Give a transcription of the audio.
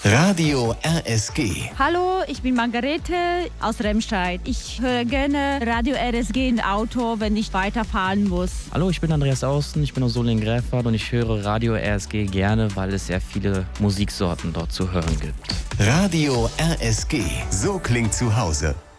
Radio RSG. Hallo, ich bin Margarete aus Remscheid. Ich höre gerne Radio RSG im Auto, wenn ich weiterfahren muss. Hallo, ich bin Andreas Außen, ich bin aus Solingen-Gräfert und ich höre Radio RSG gerne, weil es sehr viele Musiksorten dort zu hören gibt. Radio RSG. So klingt zu Hause.